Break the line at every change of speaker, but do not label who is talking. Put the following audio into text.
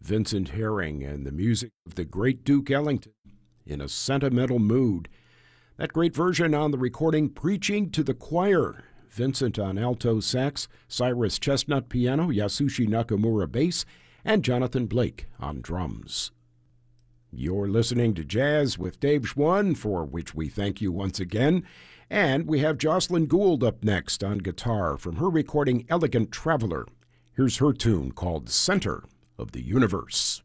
Vincent Herring and the music of the great Duke Ellington in a sentimental mood. That great version on the recording Preaching to the Choir. Vincent on alto sax, Cyrus Chestnut piano, Yasushi Nakamura bass, and Jonathan Blake on drums. You're listening to Jazz with Dave Schwann, for which we thank you once again. And we have Jocelyn Gould up next on guitar from her recording Elegant Traveler. Here's her tune called Center of the Universe.